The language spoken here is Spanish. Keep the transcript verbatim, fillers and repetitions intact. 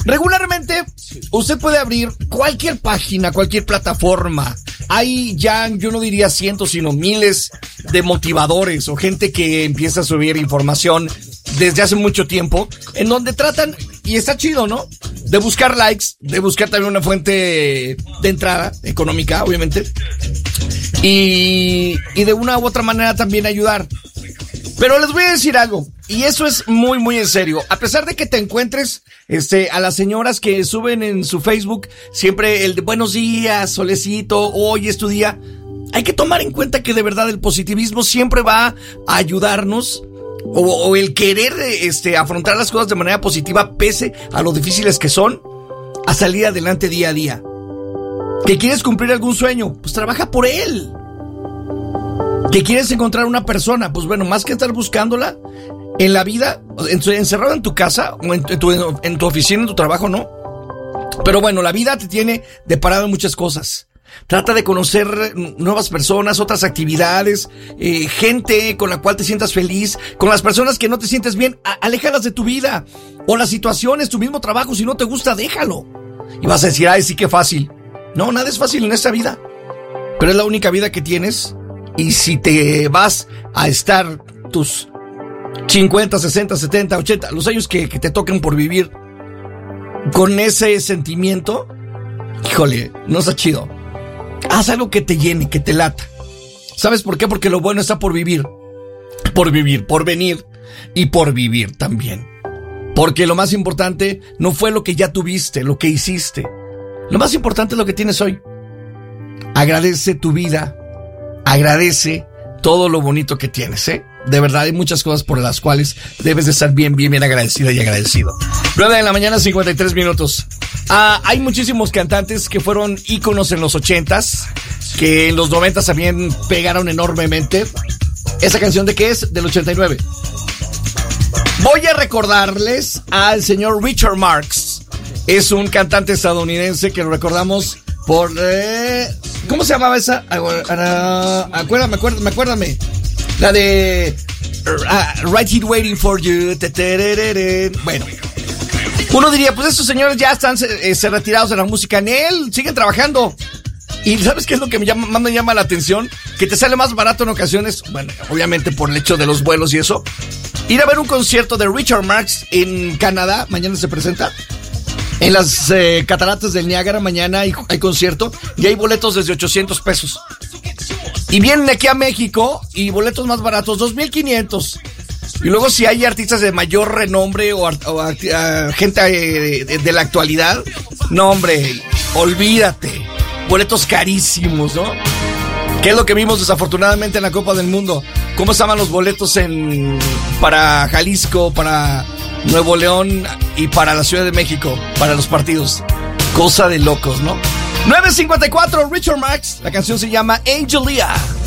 Regularmente, usted puede abrir cualquier página, cualquier plataforma. Hay ya, yo no diría cientos, sino miles de motivadores o gente que empieza a subir información desde hace mucho tiempo, en donde tratan, y está chido, ¿no?, de buscar likes, de buscar también una fuente de entrada económica, obviamente, y, y de una u otra manera también ayudar. Pero les voy a decir algo, y eso es muy, muy en serio. A pesar de que te encuentres este, a las señoras que suben en su Facebook siempre el de buenos días, solecito, hoy es tu día, hay que tomar en cuenta que de verdad el positivismo siempre va a ayudarnos, o, o el querer este, afrontar las cosas de manera positiva pese a lo difíciles que son, a salir adelante día a día. ¿Que quieres cumplir algún sueño? Pues trabaja por él. ¿Que quieres encontrar una persona? Pues bueno, más que estar buscándola en la vida, encerrado en tu casa o en tu, en tu oficina, en tu trabajo, ¿no? Pero bueno, la vida te tiene deparado en muchas cosas. Trata de conocer nuevas personas, otras actividades, eh, gente con la cual te sientas feliz. Con las personas que no te sientes bien, a- aléjalas de tu vida. O las situaciones, tu mismo trabajo, si no te gusta, déjalo. Y vas a decir, ay, sí, qué fácil. No, nada es fácil en esta vida. Pero es la única vida que tienes. Y si te vas a estar tus cincuenta, sesenta, setenta, ochenta, los años que, que te toquen por vivir con ese sentimiento, híjole, no está chido. Haz algo que te llene, que te lata. ¿Sabes por qué? Porque lo bueno está por vivir. Por vivir, por venir y por vivir también. Porque lo más importante no fue lo que ya tuviste, lo que hiciste. Lo más importante es lo que tienes hoy. Agradece tu vida. Agradece todo lo bonito que tienes, ¿eh? De verdad, hay muchas cosas por las cuales debes de estar bien, bien, bien agradecida y agradecido. nueve de la mañana, cincuenta y tres minutos. Ah, hay muchísimos cantantes que fueron íconos en los ochentas, que en los noventas también pegaron enormemente. ¿Esa canción de qué es? Del ochenta y nueve. Voy a recordarles al señor Richard Marx. Es un cantante estadounidense que lo recordamos por... Eh, ¿Cómo se llamaba esa? Acuérdame, acuérdame, acuérdame. La de uh, Right Here Waiting for You. Bueno, uno diría, pues estos señores ya están eh, se retirados de la música. En él siguen trabajando. Y ¿sabes qué es lo que me llama, más me llama la atención? Que te sale más barato en ocasiones, bueno, obviamente por el hecho de los vuelos y eso, ir a ver un concierto de Richard Marx en Canadá. Mañana se presenta en las eh, cataratas del Niágara. Mañana hay, hay concierto y hay boletos desde ochocientos pesos. Y vienen aquí a México y boletos más baratos, dos mil quinientos. Y luego si hay artistas de mayor renombre o, o a, a, gente de, de, de la actualidad, no hombre, olvídate. Boletos carísimos, ¿no? ¿Qué es lo que vimos desafortunadamente en la Copa del Mundo? ¿Cómo estaban los boletos en para Jalisco, para Nuevo León y para la Ciudad de México, para los partidos? Cosa de locos, ¿no? nueve cincuenta y cuatro, Richard Marx. La canción se llama Angelia.